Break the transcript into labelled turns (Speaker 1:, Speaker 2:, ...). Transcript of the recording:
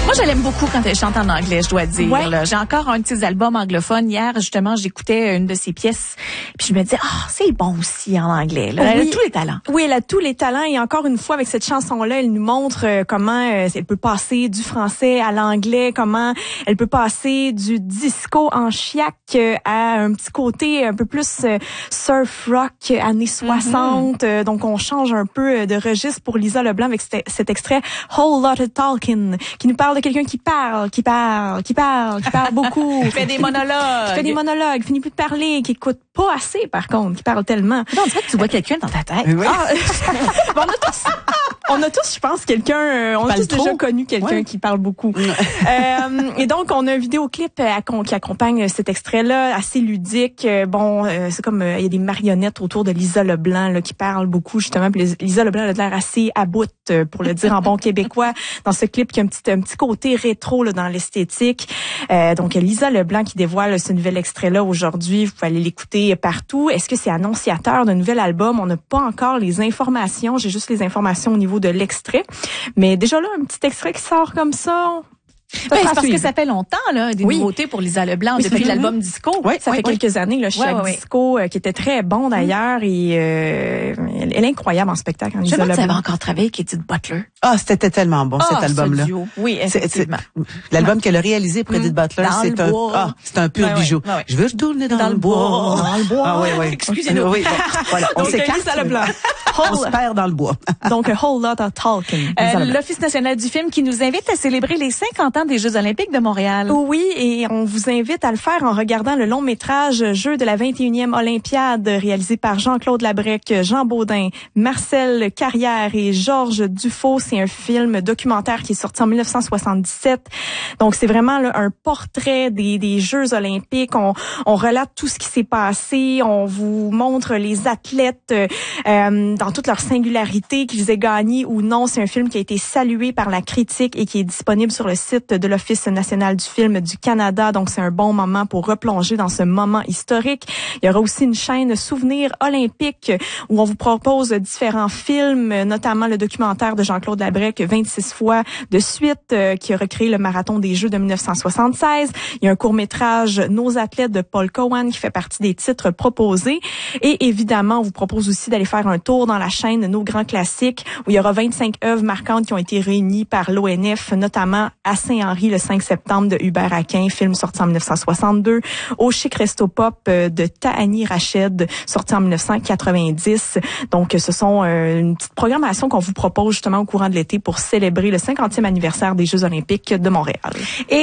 Speaker 1: Moi, je l'aime beaucoup quand elle chante en anglais, je dois dire.
Speaker 2: Ouais.
Speaker 1: J'ai encore un de ses albums anglophones. Hier, justement, j'écoutais une de ses pièces. Puis je me disais, c'est bon aussi en anglais. Là. Elle a tous les talents.
Speaker 2: Oui, elle a tous les talents. Et encore une fois, avec cette chanson-là, elle nous montre comment elle peut passer du français à l'anglais, comment elle peut passer du disco en chiac à un petit côté un peu plus surf rock années 60. Donc, on change un peu de registre pour Lisa Leblanc avec cet extrait Whole Lot of Talking, qui nous parle de quelqu'un qui parle beaucoup.
Speaker 1: Qui fait des monologues.
Speaker 2: Finit plus de parler, qui écoute pas assez, par contre, qui parle tellement.
Speaker 1: Non, on dirait que tu vois quelqu'un dans ta tête.
Speaker 2: Oui. On a tous, je pense, quelqu'un, on a tous déjà connu quelqu'un qui parle beaucoup. Et donc, on a un vidéoclip qui accompagne cet extrait-là, assez ludique. C'est comme, il y a des marionnettes autour de Lisa Leblanc, là, qui parle beaucoup, justement. Puis Lisa Leblanc a l'air assez à bout, pour le dire en bon québécois, dans ce clip qui a un petit côté rétro, là, dans l'esthétique. Donc, Lisa Leblanc qui dévoile ce nouvel extrait-là aujourd'hui. Vous pouvez aller l'écouter partout. Est-ce que c'est annonciateur d'un nouvel album? On n'a pas encore les informations. J'ai juste les informations au niveau de l'extrait. Mais déjà là, un petit extrait qui sort comme ça.
Speaker 1: C'est parce que ça fait longtemps, là, des nouveautés pour Lisa Leblanc, depuis l'album Disco.
Speaker 2: Oui, ça fait quelques années, le Chiac Disco, qui était très bon d'ailleurs, et elle est incroyable en spectacle.
Speaker 1: Je me demande si elle avait encore travaillé avec Edith Butler.
Speaker 3: C'était tellement bon, cet album-là.
Speaker 1: Oui, effectivement.
Speaker 3: L'album qu'elle a réalisé pour Edith Butler, c'est un pur bijou. Je veux retourner dans le bois.
Speaker 2: Dans le bois.
Speaker 3: Ah oui.
Speaker 1: Excusez-nous.
Speaker 3: Oui, voilà. On s'écarte.
Speaker 2: Lisa Leblanc.
Speaker 3: On se perd dans le bois.
Speaker 2: Donc, a whole lot of talking.
Speaker 1: L'Office national du film qui nous invite à célébrer les 50 ans des Jeux olympiques de Montréal.
Speaker 2: Oui, et on vous invite à le faire en regardant le long métrage Jeux de la 21e Olympiade, réalisé par Jean-Claude Labrec, Jean Baudin, Marcel Carrière et Georges Dufault. C'est un film documentaire qui est sorti en 1977. Donc, c'est vraiment là, un portrait des Jeux olympiques. On relate tout ce qui s'est passé. On vous montre les athlètes dans toute leur singularité, qu'ils aient gagné ou non. C'est un film qui a été salué par la critique et qui est disponible sur le site de l'Office national du film du Canada. Donc, c'est un bon moment pour replonger dans ce moment historique. Il y aura aussi une chaîne Souvenirs olympiques où on vous propose différents films, notamment le documentaire de Jean-Claude Labrec, 26 fois de suite, qui a recréé le marathon des Jeux de 1976. Il y a un court-métrage Nos athlètes de Paul Cowan qui fait partie des titres proposés. Et évidemment, on vous propose aussi d'aller faire un tour dans la chaîne Nos grands classiques où il y aura 25 œuvres marquantes qui ont été réunies par l'ONF, notamment à Saint-Henri le 5 septembre de Hubert Aquin, film sorti en 1962, au Chic Resto Pop de Tahani Rached, sorti en 1990. Donc, ce sont une petite programmation qu'on vous propose justement au courant de l'été pour célébrer le 50e anniversaire des Jeux olympiques de Montréal.